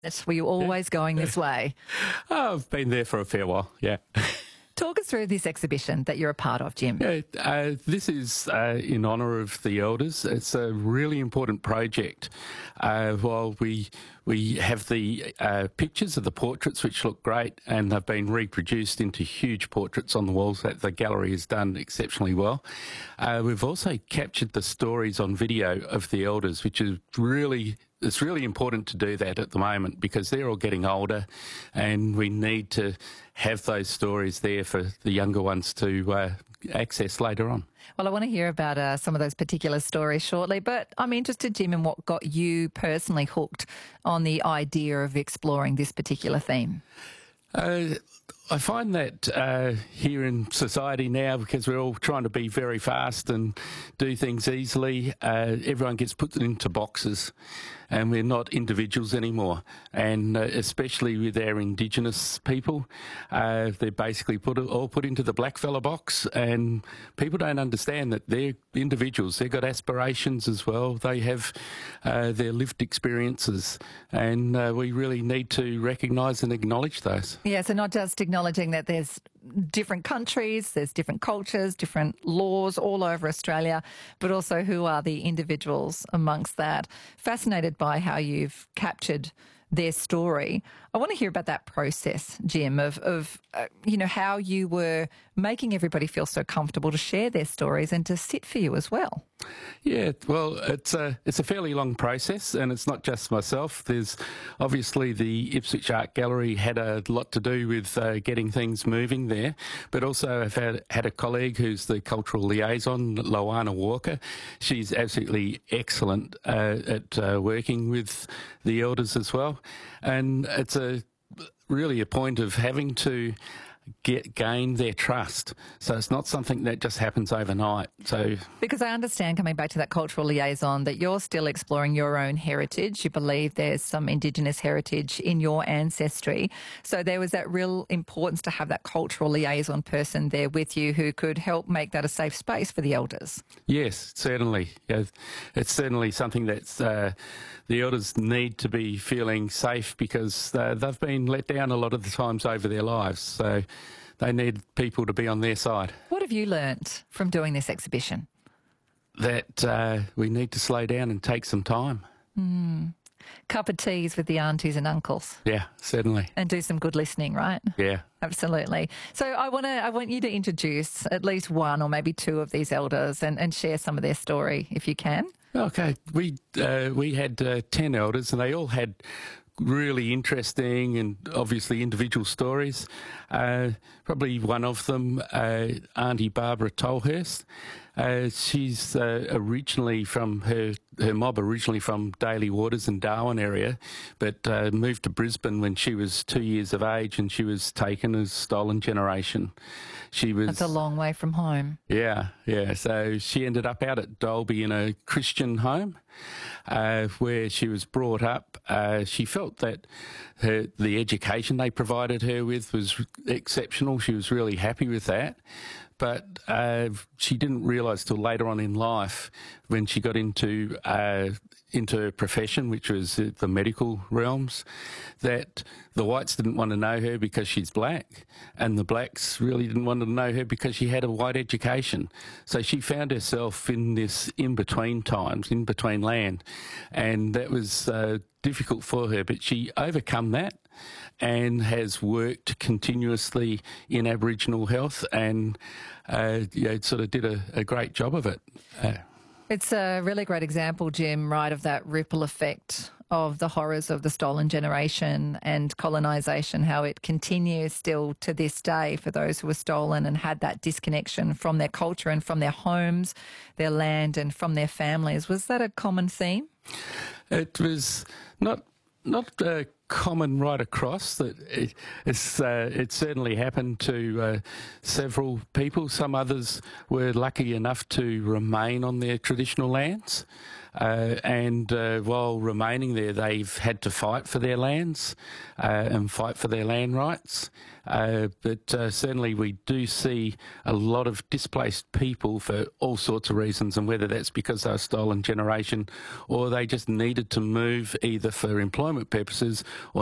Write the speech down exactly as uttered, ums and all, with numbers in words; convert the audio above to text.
Were you always yeah. going this way? Oh, I've been there for a fair while, yeah. Talk us through this exhibition that you're a part of, Jim. Yeah, uh, this is uh, in honour of the elders. It's a really important project. Uh, while we we have the uh, pictures of the portraits, which look great, and they've been reproduced into huge portraits on the walls that the gallery has done exceptionally well. Uh, we've also captured the stories on video of the elders, which is really it's really important to do that at the moment because they're all getting older and we need to have those stories there for the younger ones to uh, access later on. Well, I want to hear about uh, some of those particular stories shortly, but I'm interested, Jim, in what got you personally hooked on the idea of exploring this particular theme. Uh, I find that uh, here in society now, because we're all trying to be very fast and do things easily, uh, everyone gets put into boxes and we're not individuals anymore. And uh, especially with our Indigenous people, uh, they're basically put all put into the blackfella box, and people don't understand that they're individuals. They've got aspirations as well. They have uh, their lived experiences, and uh, we really need to recognise and acknowledge those. Yeah, so not just acknowledging that there's different countries, there's different cultures, different laws all over Australia, but also who are the individuals amongst that. Fascinated by how you've captured their story. I want to hear about that process, Jim, of, of uh, you know, how you were making everybody feel so comfortable to share their stories and to sit for you as well. Yeah, well, it's a, it's a fairly long process, and it's not just myself. There's obviously the Ipswich Art Gallery had a lot to do with uh, getting things moving there, but also I've had, had a colleague who's the cultural liaison, Loana Walker. She's absolutely excellent uh, at uh, working with the elders as well, and it's a really a point of having to get gain their trust. So it's not something that just happens overnight. So because I understand, coming back to that cultural liaison, that you're still exploring your own heritage. You believe there's some Indigenous heritage in your ancestry. So there was that real importance to have that cultural liaison person there with you who could help make that a safe space for the elders. Yes, certainly. Yeah, it's certainly something that's uh, the elders need to be feeling safe because uh, they've been let down a lot of the times over their lives. So they need people to be on their side. What have you learnt from doing this exhibition? That uh, we need to slow down and take some time. Mm. Cup of teas with the aunties and uncles. Yeah, certainly. And do some good listening, right? Yeah. Absolutely. So I want to, I want you to introduce at least one or maybe two of these elders and, and share some of their story if you can. Okay. We, uh, we had uh, ten elders and they all had really interesting and obviously individual stories. Uh, probably one of them, uh, Auntie Barbara Tolhurst. Uh, she's uh, originally from her her mob originally from Daly Waters and Darwin area, but uh, moved to Brisbane when she was two years of age, and she was taken as stolen generation. She was That's a long way from home. Yeah, yeah. So she ended up out at Dalby in a Christian home, uh, where she was brought up. Uh, she felt that her the education they provided her with was exceptional. She was really happy with that. But uh, she didn't realise till later on in life, when she got into uh, into her profession, which was the medical realms, that the whites didn't want to know her because she's black, and the blacks really didn't want to know her because she had a white education. So she found herself in this in-between times, in-between land, and that was uh, difficult for her. But she overcome that and has worked continuously in Aboriginal health and uh, yeah, sort of did a, a great job of it. Uh, it's a really great example, Jim, right, of that ripple effect of the horrors of the stolen generation and colonisation, how it continues still to this day for those who were stolen and had that disconnection from their culture and from their homes, their land and from their families. Was that a common theme? It was not not uh, common right across. That it, it's uh, it certainly happened to uh, several people. Some others were lucky enough to remain on their traditional lands. Uh, and uh, while remaining there, they've had to fight for their lands uh, and fight for their land rights. Uh, but uh, certainly we do see a lot of displaced people for all sorts of reasons, and whether that's because they were stolen generation or they just needed to move either for employment purposes or